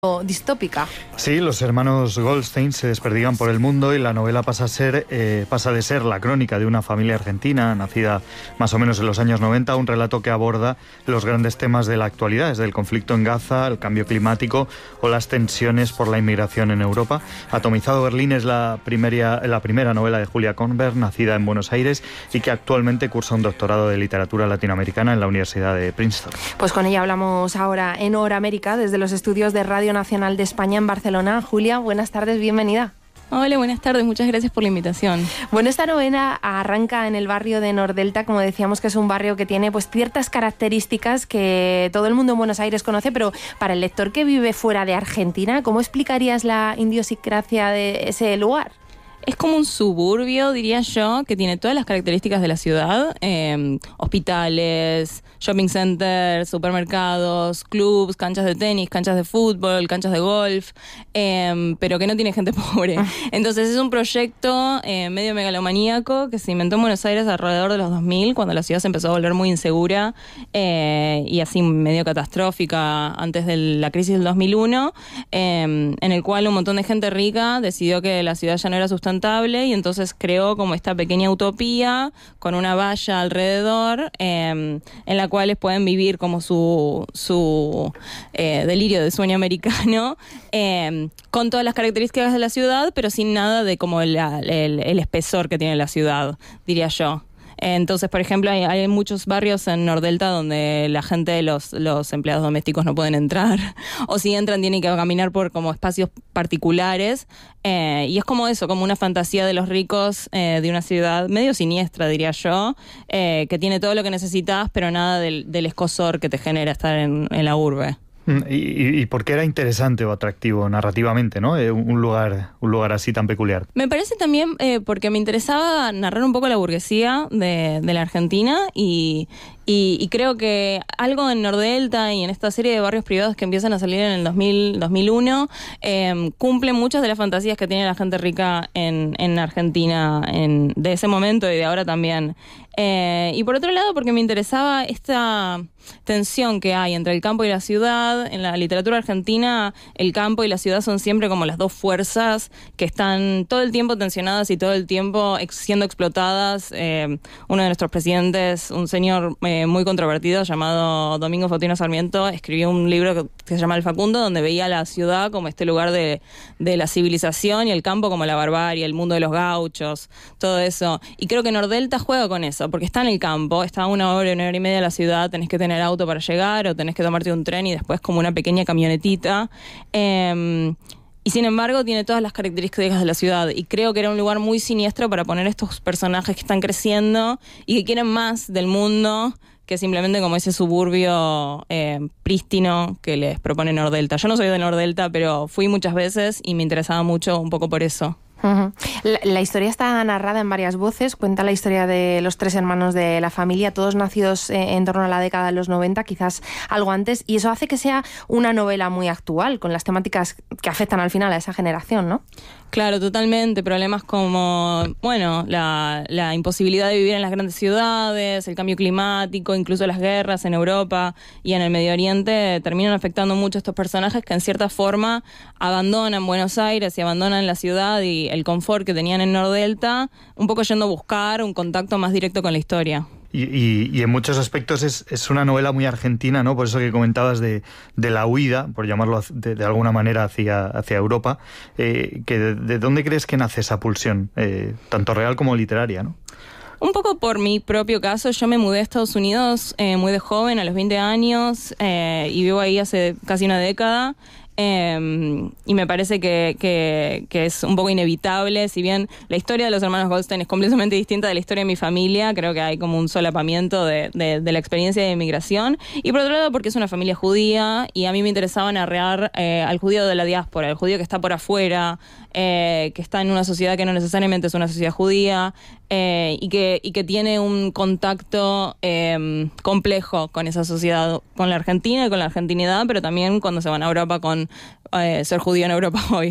distópica. Sí, los hermanos Goldstein se desperdigan por el mundo y la novela pasa de ser la crónica de una familia argentina nacida más o menos en los años 90, un relato que aborda los grandes temas de la actualidad, desde el conflicto en Gaza, el cambio climático o las tensiones por la inmigración en Europa. Atomizado Berlín es la primera novela de Julia Kornberg, nacida en Buenos Aires y que actualmente cursa un doctorado de literatura latinoamericana en la Universidad de Princeton. Pues con ella hablamos ahora en Hora América, desde los estudios de Radio Nacional de España en Barcelona. Julia, buenas tardes, bienvenida. Hola, buenas tardes, muchas gracias por la invitación. Bueno, esta novela arranca en el barrio de Nordelta, como decíamos, que es un barrio que tiene pues ciertas características que todo el mundo en Buenos Aires conoce, pero para el lector que vive fuera de Argentina, ¿cómo explicarías la idiosincrasia de ese lugar? Es como un suburbio, diría yo, que tiene todas las características de la ciudad, hospitales, shopping centers, supermercados, clubs, canchas de tenis, canchas de fútbol, canchas de golf, pero que no tiene gente pobre. Entonces es un proyecto medio megalomaníaco que se inventó en Buenos Aires alrededor de los 2000, cuando la ciudad se empezó a volver muy insegura y así medio catastrófica antes de la crisis del 2001, en el cual un montón de gente rica decidió que la ciudad ya no era sustentable y entonces creó como esta pequeña utopía con una valla alrededor en la cual pueden vivir como su delirio de sueño americano con todas las características de la ciudad, pero sin nada de como el espesor que tiene la ciudad, diría yo. Entonces, por ejemplo, hay muchos barrios en Nordelta donde la gente, los empleados domésticos no pueden entrar, o si entran tienen que caminar por como espacios particulares, y es como eso, como una fantasía de los ricos de una ciudad medio siniestra, diría yo, que tiene todo lo que necesitas, pero nada del escozor que te genera estar en la urbe. ¿Y por qué era interesante o atractivo narrativamente, ¿no? Un lugar así tan peculiar? Me parece también porque me interesaba narrar un poco la burguesía de la Argentina y creo que algo en Nordelta y en esta serie de barrios privados que empiezan a salir en el 2001 cumplen muchas de las fantasías que tiene la gente rica en Argentina de ese momento y de ahora también. Y por otro lado, porque me interesaba esta tensión que hay entre el campo y la ciudad. En la literatura argentina, el campo y la ciudad son siempre como las dos fuerzas que están todo el tiempo tensionadas y todo el tiempo siendo explotadas. Uno de nuestros presidentes, un señor muy controvertido llamado Domingo Faustino Sarmiento, escribió un libro que se llama El Facundo, donde veía la ciudad como este lugar de la civilización y el campo como la barbarie, el mundo de los gauchos, todo eso. Y creo que Nordelta juega con eso, porque está en el campo, está a una hora y media de la ciudad, tenés que tener auto para llegar o tenés que tomarte un tren y después como una pequeña camionetita. Y sin embargo tiene todas las características de la ciudad y creo que era un lugar muy siniestro para poner estos personajes que están creciendo y que quieren más del mundo que simplemente como ese suburbio prístino que les propone Nordelta. Yo no soy de Nordelta, pero fui muchas veces y me interesaba mucho un poco por eso. Uh-huh. La historia está narrada en varias voces, cuenta la historia de los tres hermanos de la familia, todos nacidos en torno a la década de los 90, quizás algo antes, y eso hace que sea una novela muy actual, con las temáticas que afectan al final a esa generación, ¿no? Claro, totalmente. Problemas como, bueno, la imposibilidad de vivir en las grandes ciudades, el cambio climático, incluso las guerras en Europa y en el Medio Oriente terminan afectando mucho a estos personajes que en cierta forma abandonan Buenos Aires y abandonan la ciudad y el confort que tenían en Nordelta, un poco yendo a buscar un contacto más directo con la historia. Y en muchos aspectos es una novela muy argentina, ¿no? Por eso que comentabas de la huida, por llamarlo de alguna manera, hacia Europa. ¿De dónde crees que nace esa pulsión, tanto real como literaria, ¿no? Un poco por mi propio caso, yo me mudé a Estados Unidos muy de joven, a los 20 años, y vivo ahí hace casi una década. Y me parece que es un poco inevitable, si bien la historia de los hermanos Goldstein es completamente distinta de la historia de mi familia, creo que hay como un solapamiento de la experiencia de inmigración, y por otro lado porque es una familia judía y a mí me interesaba narrar al judío de la diáspora, el judío que está por afuera, que está en una sociedad que no necesariamente es una sociedad judía, y que tiene un contacto complejo con esa sociedad, con la Argentina y con la argentinidad, pero también cuando se van a Europa con ser judío en Europa hoy.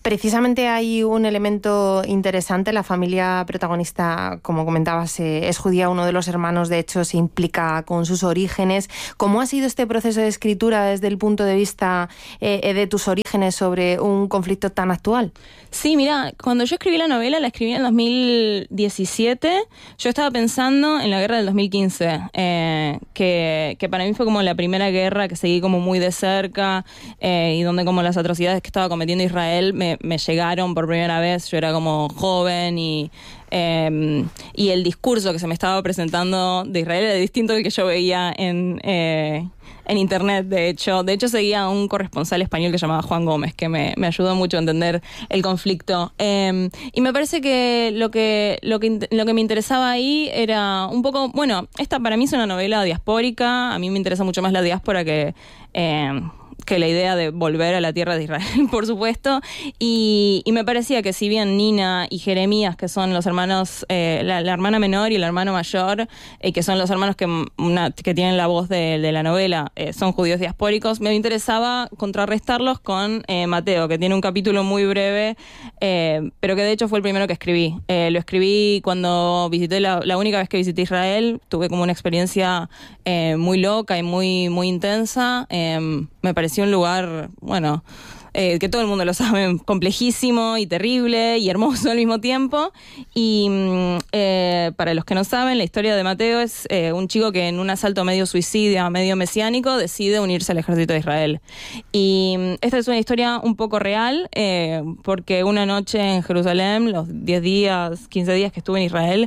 Precisamente hay un elemento interesante. La familia protagonista, como comentabas, es judía. Uno de los hermanos, de hecho, se implica con sus orígenes. ¿Cómo ha sido este proceso de escritura desde el punto de vista de tus orígenes sobre un conflicto tan actual? Sí, mira, cuando yo escribí la novela, la escribí en 2017, yo estaba pensando en la guerra del 2015, que para mí fue como la primera guerra que seguí como muy de cerca, y donde como las atrocidades que estaba cometiendo Israel me llegaron por primera vez. Yo era como joven y el discurso que se me estaba presentando de Israel era distinto del que yo veía en internet. De hecho seguía a un corresponsal español que se llamaba Juan Gómez, que me ayudó mucho a entender el conflicto. Y me parece que lo que me interesaba ahí era un poco, bueno, esta para mí es una novela diaspórica. A mí me interesa mucho más la diáspora que la idea de volver a la tierra de Israel, por supuesto, y me parecía que si bien Nina y Jeremías, que son los hermanos, la hermana menor y el hermano mayor, que son los hermanos que tienen la voz de la novela, son judíos diaspóricos, me interesaba contrarrestarlos con Mateo, que tiene un capítulo muy breve, pero que de hecho fue el primero que escribí. Lo escribí cuando visité, la única vez que visité Israel. Tuve como una experiencia muy loca y muy, muy intensa. Me pareció un lugar, bueno, que todo el mundo lo sabe, complejísimo y terrible y hermoso al mismo tiempo. Y para los que no saben, la historia de Mateo es un chico que en un asalto medio suicidio, medio mesiánico, decide unirse al ejército de Israel. Y esta es una historia un poco real, porque una noche en Jerusalén, los 10 días, 15 días que estuve en Israel,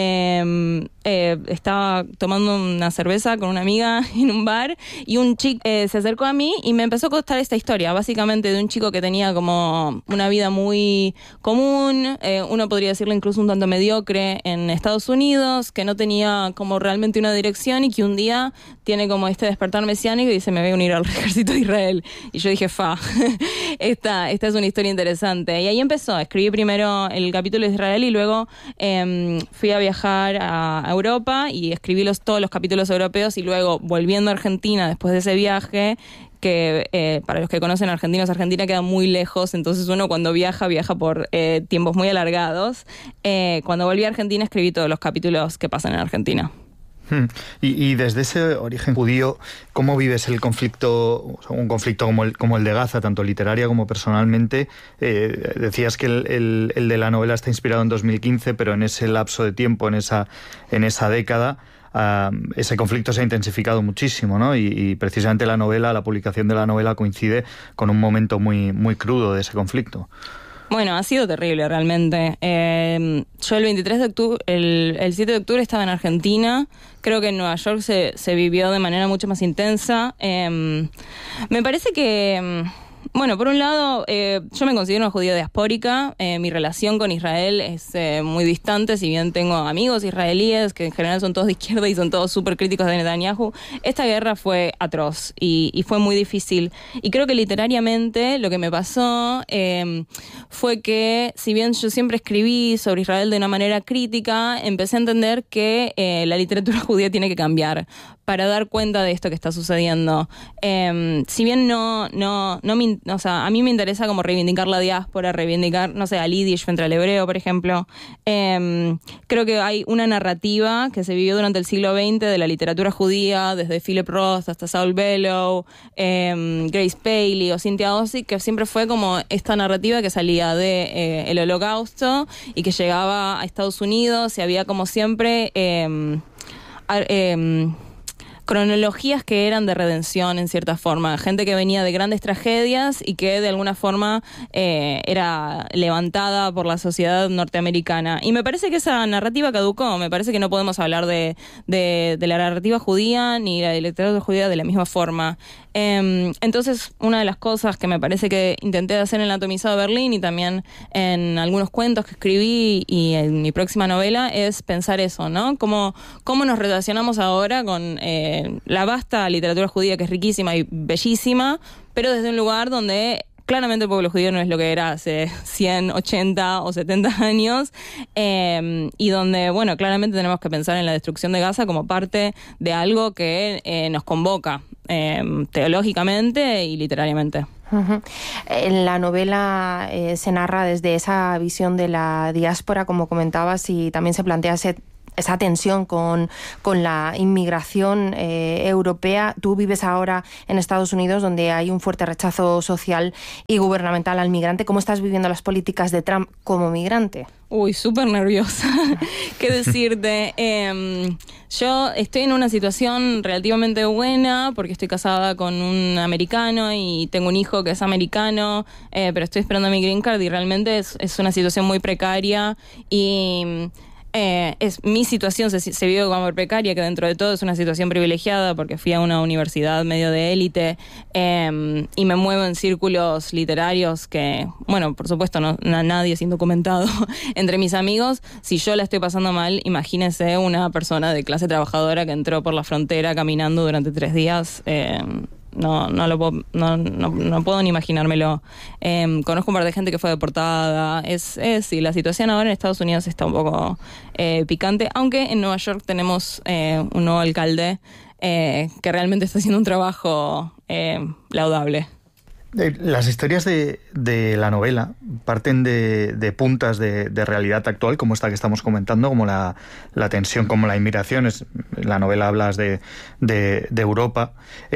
estaba tomando una cerveza con una amiga en un bar, y un chico se acercó a mí y me empezó a contar esta historia, básicamente de un chico que tenía como una vida muy común, uno podría decirlo incluso un tanto mediocre, en Estados Unidos, que no tenía como realmente una dirección, y que un día tiene como este despertar mesiánico y dice: me voy a unir al ejército de Israel. Y yo dije: esta es una historia interesante. Y ahí empezó. Escribí primero el capítulo de Israel y luego fui a viajar a Europa y escribí todos los capítulos europeos, y luego, volviendo a Argentina después de ese viaje, que para los que conocen Argentina queda muy lejos, entonces uno cuando viaja por tiempos muy alargados. Cuando volví a Argentina escribí todos los capítulos que pasan en Argentina. Y desde ese origen judío, ¿cómo vives el conflicto, un conflicto como el de Gaza, tanto literaria como personalmente? Decías que el de la novela está inspirado en 2015, pero en ese lapso de tiempo, en esa década, ese conflicto se ha intensificado muchísimo, ¿no? Y precisamente la publicación de la novela coincide con un momento muy, muy crudo de ese conflicto. Bueno, ha sido terrible realmente. Yo el 23 de octubre, el 7 de octubre estaba en Argentina. Creo que en Nueva York se vivió de manera mucho más intensa. Me parece que... Bueno, por un lado, yo me considero una judía diaspórica. Mi relación con Israel es muy distante, si bien tengo amigos israelíes que en general son todos de izquierda y son todos súper críticos de Netanyahu. Esta guerra fue atroz y fue muy difícil. Y creo que literariamente lo que me pasó fue que, si bien yo siempre escribí sobre Israel de una manera crítica, empecé a entender que la literatura judía tiene que cambiar para dar cuenta de esto que está sucediendo. Si bien a mí me interesa como reivindicar la diáspora, reivindicar, no sé, al yiddish frente al hebreo, por ejemplo. Creo que hay una narrativa que se vivió durante el siglo XX de la literatura judía, desde Philip Roth hasta Saul Bellow, Grace Paley o Cynthia Ozick, que siempre fue como esta narrativa que salía de el Holocausto y que llegaba a Estados Unidos, y había como siempre... cronologías que eran de redención en cierta forma, gente que venía de grandes tragedias y que de alguna forma era levantada por la sociedad norteamericana. Y me parece que esa narrativa caducó. Me parece que no podemos hablar de la narrativa judía ni la literatura judía de la misma forma. Entonces, una de las cosas que me parece que intenté hacer en el Atomizado de Berlín y también en algunos cuentos que escribí y en mi próxima novela es pensar eso, ¿no? Cómo nos relacionamos ahora con la vasta literatura judía, que es riquísima y bellísima, pero desde un lugar donde claramente el pueblo judío no es lo que era hace 100, 80 o 70 años, y donde, bueno, claramente tenemos que pensar en la destrucción de Gaza como parte de algo que nos convoca teológicamente y literariamente. Uh-huh. En la novela se narra desde esa visión de la diáspora, como comentabas, y también se plantea esa tensión con la inmigración europea. Tú vives ahora en Estados Unidos, donde hay un fuerte rechazo social y gubernamental al migrante. ¿Cómo estás viviendo las políticas de Trump como migrante? Uy, súper nerviosa. ¿Qué decirte? Yo estoy en una situación relativamente buena porque estoy casada con un americano y tengo un hijo que es americano, pero estoy esperando mi green card y realmente es una situación muy precaria y... mi situación se vive como precaria, que dentro de todo es una situación privilegiada porque fui a una universidad medio de élite y me muevo en círculos literarios que, bueno, por supuesto nadie es indocumentado entre mis amigos. Si yo la estoy pasando mal, imagínese una persona de clase trabajadora que entró por la frontera caminando durante 3 días. No puedo ni imaginármelo. Conozco un par de gente que fue deportada. Sí, la situación ahora en Estados Unidos está un poco picante, aunque en Nueva York tenemos un nuevo alcalde que realmente está haciendo un trabajo laudable. Las historias de la novela parten de puntas de realidad actual, como esta que estamos comentando, como la tensión, como la inmigración. La novela hablas de Europa,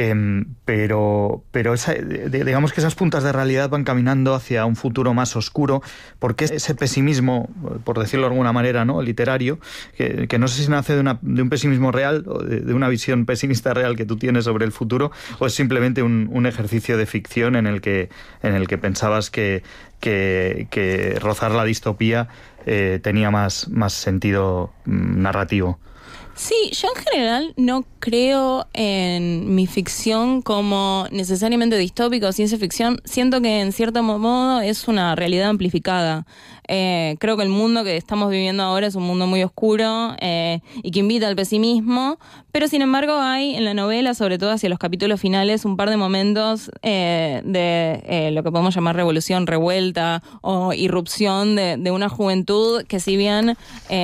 pero digamos que esas puntas de realidad van caminando hacia un futuro más oscuro, porque ese pesimismo, por decirlo de alguna manera, ¿no?, literario, que no sé si nace de un pesimismo real o de una visión pesimista real que tú tienes sobre el futuro, o es simplemente un ejercicio de ficción en el que pensabas que rozar la distopía tenía más sentido narrativo. Sí, yo en general no creo en mi ficción como necesariamente distópica o ciencia ficción. Siento que en cierto modo es una realidad amplificada. Creo que el mundo que estamos viviendo ahora es un mundo muy oscuro y que invita al pesimismo, pero sin embargo hay en la novela, sobre todo hacia los capítulos finales, un par de momentos de lo que podemos llamar revolución, revuelta o irrupción de una juventud que, si bien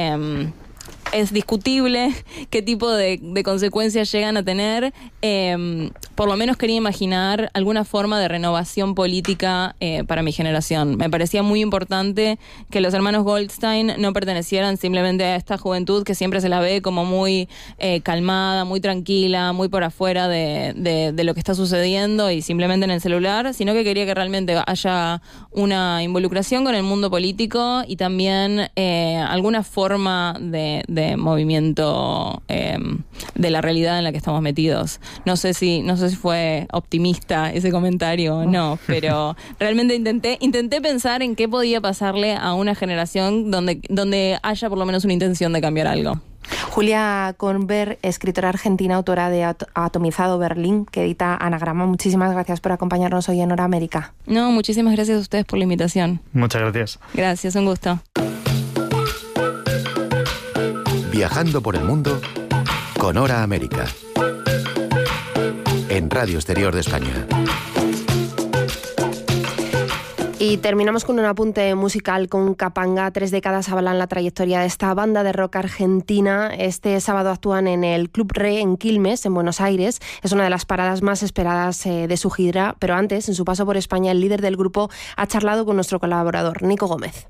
es discutible qué tipo de consecuencias llegan a tener, por lo menos quería imaginar alguna forma de renovación política para mi generación. Me parecía muy importante que los hermanos Goldstein no pertenecieran simplemente a esta juventud que siempre se la ve como muy calmada, muy tranquila, muy por afuera de lo que está sucediendo y simplemente en el celular, sino que quería que realmente haya una involucración con el mundo político y también alguna forma de movimiento de la realidad en la que estamos metidos. No sé si fue optimista ese comentario o no, pero realmente intenté pensar en qué podía pasarle a una generación donde haya por lo menos una intención de cambiar algo. Julia Kornberg, escritora argentina, autora de Atomizado Berlín, que edita Anagrama. Muchísimas gracias por acompañarnos hoy en Hora América. No, muchísimas gracias a ustedes por la invitación. Muchas gracias. Gracias, un gusto. Viajando por el mundo con Hora América. En Radio Exterior de España. Y terminamos con un apunte musical con Kapanga. 3 décadas avalan la trayectoria de esta banda de rock argentina. Este sábado actúan en el Club Re en Quilmes, en Buenos Aires. Es una de las paradas más esperadas de su gira, pero antes, en su paso por España, el líder del grupo ha charlado con nuestro colaborador, Nico Gómez.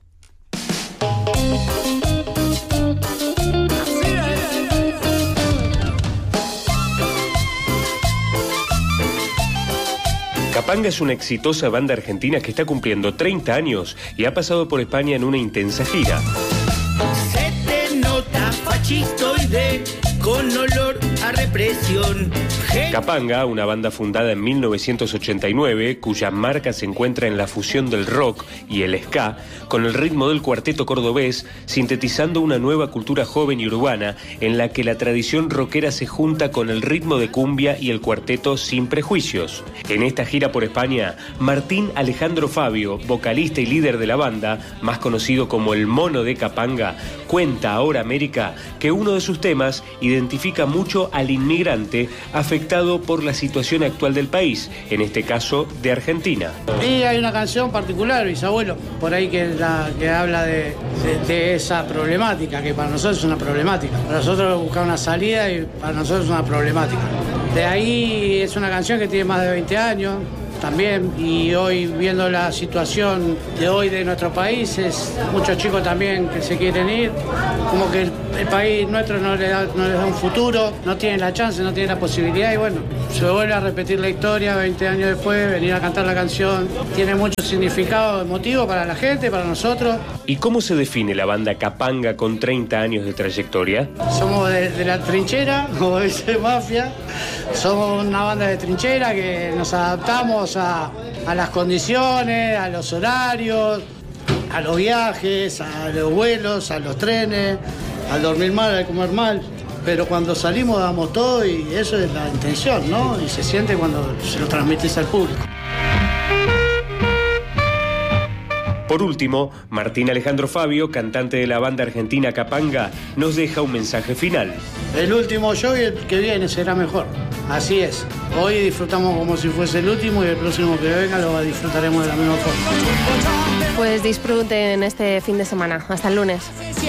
Kapanga es una exitosa banda argentina que está cumpliendo 30 años y ha pasado por España en una intensa gira. Se te nota fascistoide con olor a represión. Kapanga, una banda fundada en 1989, cuya marca se encuentra en la fusión del rock y el ska, con el ritmo del cuarteto cordobés, sintetizando una nueva cultura joven y urbana en la que la tradición rockera se junta con el ritmo de cumbia y el cuarteto sin prejuicios. En esta gira por España, Martín Alejandro Fabio, vocalista y líder de la banda, más conocido como el Mono de Kapanga, cuenta a Hora América que uno de sus temas identifica mucho al inmigrante afectado por la situación actual del país, en este caso de Argentina. Y hay una canción particular, Bisabuelo, por ahí que habla de esa problemática, que para nosotros es una problemática. Para nosotros buscar una salida y para nosotros es una problemática. De ahí es una canción que tiene más de 20 años. También, y hoy viendo la situación de hoy de nuestro país, muchos chicos también que se quieren ir, como que el país nuestro no les da un futuro, no tienen la chance, no tienen la posibilidad, y bueno, se vuelve a repetir la historia 20 años después, venir a cantar la canción, tiene mucho significado emotivo para la gente, para nosotros. ¿Y cómo se define la banda Capanga con 30 años de trayectoria? Somos de la trinchera, como dice Mafia, somos una banda de trinchera que nos adaptamos a las condiciones, a los horarios, a los viajes, a los vuelos, a los trenes, al dormir mal, al comer mal. Pero cuando salimos damos todo y eso es la intención, ¿no? Y se siente cuando se lo transmites al público. Por último, Martín Alejandro Fabio, cantante de la banda argentina Capanga, nos deja un mensaje final. El último show y el que viene será mejor. Así es. Hoy disfrutamos como si fuese el último y el próximo que venga lo disfrutaremos de la misma forma. Pues disfruten este fin de semana. Hasta el lunes.